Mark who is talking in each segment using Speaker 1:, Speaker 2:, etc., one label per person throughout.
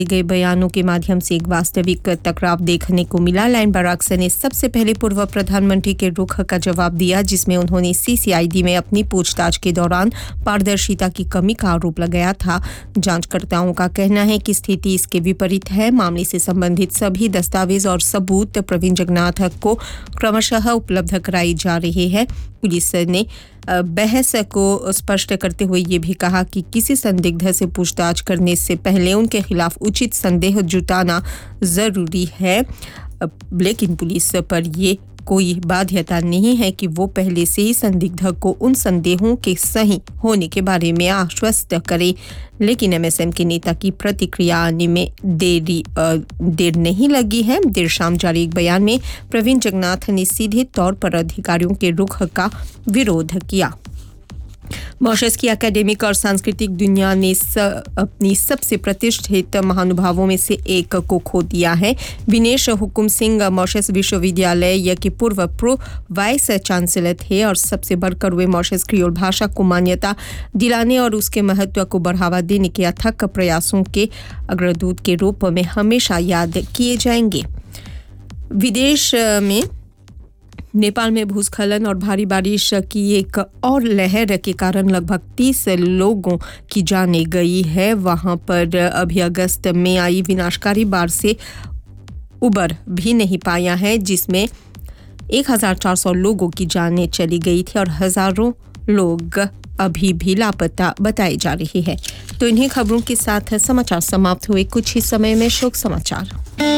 Speaker 1: गए बयानों के माध्यम से एक वास्तविक टकराव देखने को मिला। लाइन बराक्स ने सबसे पहले पूर्व प्रधानमंत्री के रुख का जवाब दिया, जिसमें उन्होंने सीसीआईडी में अपनी पूछताछ के दौरान पारदर्शिता की कमी का आरोप लगाया था। जांचकर्ताओं का कहना है कि स्थिति इसके विपरीत है। मामले से संबंधित सभी दस्तावेज और सबूत प्रवीण जगन्नाथ को क्रमशः उपलब्ध कराए जा रहे हैं। पुलिस ने बहस को स्पष्ट करते हुए ये भी कहा कि किसी संदिग्ध से पूछताछ करने से पहले उनके खिलाफ उचित संदेह जुटाना जरूरी है, लेकिन पुलिस पर ये कोई बाध्यता नहीं है कि वो पहले से ही संदिग्ध को उन संदेहों के सही होने के बारे में आश्वस्त करे। लेकिन एमएसएम के नेता की प्रतिक्रिया आने में देर नहीं लगी है। देर शाम जारी एक बयान में प्रवीण जगन्नाथ ने सीधे तौर पर अधिकारियों के रुख का विरोध किया। मॉरिशस की एकेडमिक और सांस्कृतिक दुनिया ने अपनी सबसे प्रतिष्ठित महानुभावों में से एक को खो दिया है। विनेश हुकुम सिंह मॉरिशस विश्वविद्यालय के पूर्व प्रो वाइस चांसलर थे और सबसे बढ़कर वे मॉरिशस क्रियोल भाषा को मान्यता दिलाने और उसके महत्व को बढ़ावा देने के अथक प्रयासों के अग्रदूत के रूप में हमेशा याद किए जाएंगे। विदेश में नेपाल में भूस्खलन और भारी बारिश की एक और लहर के कारण लगभग 30 लोगों की जानें गई है। वहां पर अभी अगस्त में आई विनाशकारी बाढ़ से उबर भी नहीं पाया है, जिसमें 1400 लोगों की जानें चली गई थी और हजारों लोग अभी भी लापता बताए जा रहे हैं। तो इन्हीं खबरों के साथ समाचार समाप्त हुए। कुछ ही समय में शोक समाचार।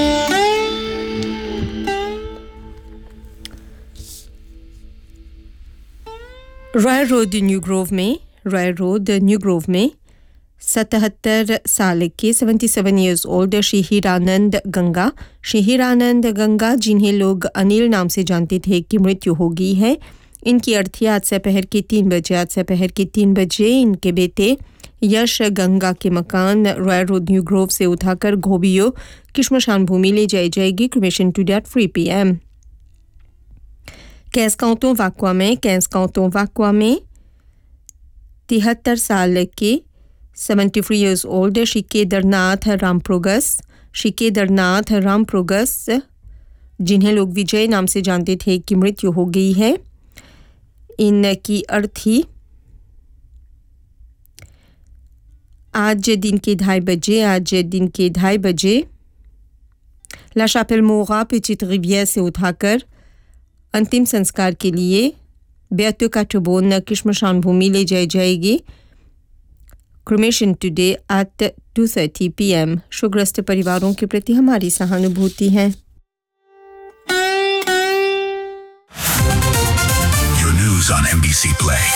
Speaker 1: रॉयल रोड न्यू ग्रोव में 77 साल के 77 इयर्स ओल्ड श्री हीरानंद गंगा, जिन्हें लोग अनिल नाम से जानते थे, की मृत्यु हो गई है। इनकी अर्थी आज दोपहर के 3 बजे इनके बेटे यश गंगा के मकान रॉयल रोड न्यू ग्रोव से उठाकर घोबियो की श्मशान भूमि ले जाई जाएगी। Cremation today at 3 PM। कैंसकाउंटों वाक्वा में 73 साल के 73 इयर्स ओल्ड श्री केदारनाथ रामप्रोगस, जिन्हें लोग विजय नाम से जानते थे, की मृत्यु हो गई है। इनकी अर्थी आज दिन के 2:30 बजे ला शापेल मोरा पेचिट रिवियर से उठाकर अंतिम संस्कार के लिए बेअतो काटोबोन की श्मशान भूमि ले जाई जाएगी। Cremation today at 2:30 PM। शोकग्रस्त परिवारों के प्रति हमारी सहानुभूति है।
Speaker 2: Your news on NBC Play.